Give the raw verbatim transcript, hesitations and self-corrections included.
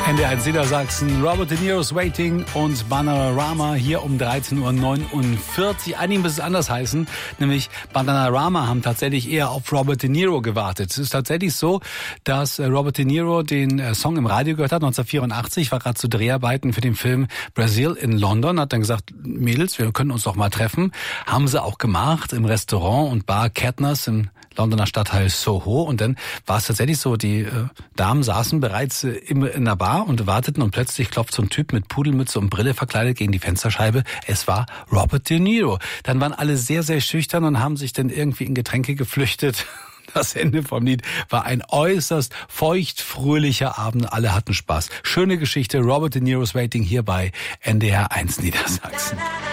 N D R eins Niedersachsen, Robert De Niro's Waiting und Bananarama hier um dreizehn Uhr neunundvierzig. Einigen müssen es anders heißen, nämlich Bananarama haben tatsächlich eher auf Robert De Niro gewartet. Es ist tatsächlich so, dass Robert De Niro den Song im Radio gehört hat, neunzehnhundertvierundachtzig, war gerade zu Dreharbeiten für den Film Brazil in London, hat dann gesagt, Mädels, wir können uns doch mal treffen. Haben sie auch gemacht im Restaurant und Bar Kettners im Londoner Stadtteil Soho. Und dann war es tatsächlich so, die äh, Damen saßen bereits äh, in, in der Bar und warteten und plötzlich klopft so ein Typ mit Pudelmütze und Brille verkleidet gegen die Fensterscheibe. Es war Robert De Niro. Dann waren alle sehr, sehr schüchtern und haben sich dann irgendwie in Getränke geflüchtet. Das Ende vom Lied war ein äußerst feuchtfröhlicher Abend. Alle hatten Spaß. Schöne Geschichte. Robert De Niro's Waiting hier bei N D R eins Niedersachsen.